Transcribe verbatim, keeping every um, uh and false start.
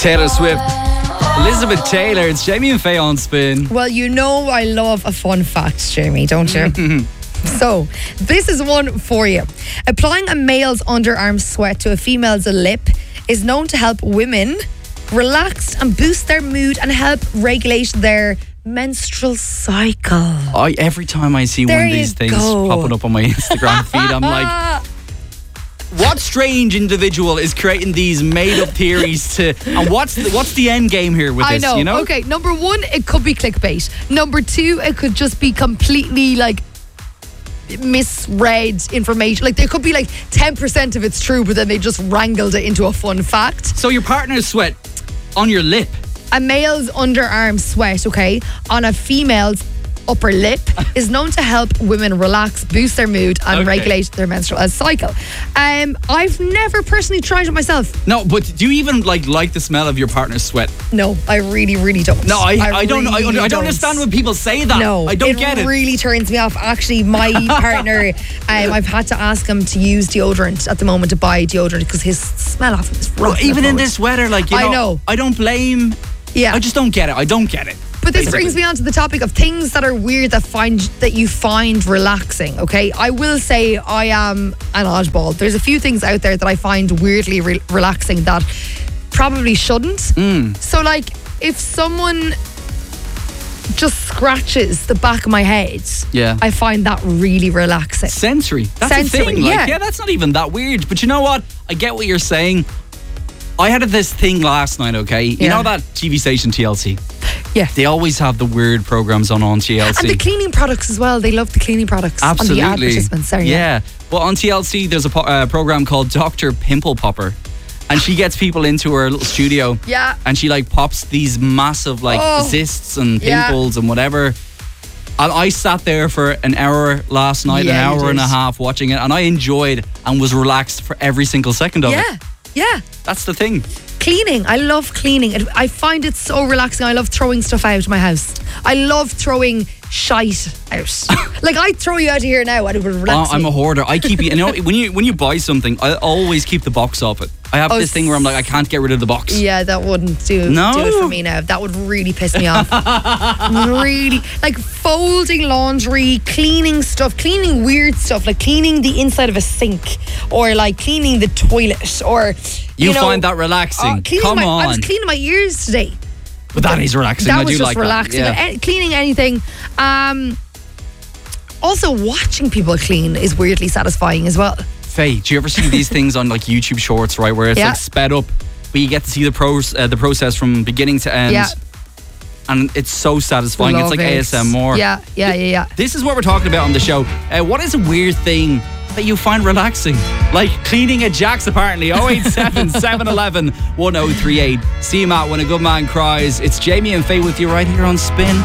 Taylor Swift, Elizabeth Taylor. It's Jamie and Faye on Spin. Well, you know I love a fun fact, Jamie, don't you? So, this is one for you. Applying a male's underarm sweat to a female's lip is known to help women relax and boost their mood and help regulate their menstrual cycle. I Every time I see There one of you these things go. popping up on my Instagram feed, I'm like, what strange individual is creating these made-up theories to? And what's the, what's the end game here with I this? know. You know? Okay, number one, it could be clickbait. Number two, it could just be completely like misread information. Like there could be like ten percent of it's true, but then they just wrangled it into a fun fact. So your partner's sweat on your lip. A male's underarm sweat, okay, on a female's upper lip is known to help women relax, boost their mood and Okay. regulate their menstrual cycle. Um, I've never personally tried it myself. No, but do you even like like the smell of your partner's sweat? No, I really, really don't. No, I, I, don't. I, really I don't understand when people say that. No, I don't it get it. really turns me off. Actually, my partner, um, I've had to ask him to use deodorant at the moment, to buy deodorant, because his smell off is rough. Well, even in this weather, like you I know, know. I don't blame. Yeah. I just don't get it. I don't get it. But this basically. brings me on to the topic of things that are weird that find that you find relaxing. Okay, I will say I am an oddball. There's a few things out there that I find weirdly re- relaxing that probably shouldn't. Mm. So, like, if someone just scratches the back of my head, Yeah. I find that really relaxing. Sensory. That's Sensory, the thing. Like, yeah. yeah, that's not even that weird. But you know what? I get what you're saying. I had this thing last night, okay? You Yeah. know that T V station T L C? Yeah. They always have the weird programs on on T L C. And the cleaning products as well. They love the cleaning products Absolutely. on the advertisements. Sorry, yeah. yeah. Well, on T L C, there's a po- uh, program called Doctor Pimple Popper. And she gets people into her little studio. Yeah. And she like pops these massive like Oh. cysts and Yeah. pimples and whatever. And I sat there for an hour last night, Yeah, an you hour and a did. half watching it. And I enjoyed and was relaxed for every single second of Yeah. it. Yeah. That's the thing. Cleaning. I love cleaning. It- I find it so relaxing. I love throwing stuff out of my house. I love throwing shite out. Like, I'd throw you out of here now and it would Oh, relax I'm me. a hoarder. I keep, you know, when you when you buy something, I always keep the box off it. I have Oh, this thing where I'm like, I can't get rid of the box. Yeah, that wouldn't do, No. do it for me now. That would really piss me off. Really. Like folding laundry, cleaning stuff, cleaning weird stuff, like cleaning the inside of a sink or like cleaning the toilet or, you, You know, find that relaxing? uh, cleaning Come my, I on. was cleaning my ears today. But that is relaxing. That I was do just like relaxing. that. Yeah. Any- cleaning anything. Um, also, watching people clean is weirdly satisfying as well. Faye, do you ever see these things on like YouTube Shorts, right, where it's Yeah. like sped up, but you get to see the pros, uh, the process from beginning to end, Yeah. and it's so satisfying. Love it's like it. A S M R. Yeah, yeah, yeah, yeah. This is what we're talking about on the show. Uh, what is a weird thing that you find relaxing? Like cleaning at Jack's, apparently. oh eight seven, seven one one, one oh three eight. See him out when a good man cries. It's Jamie and Faye with you right here on Spin.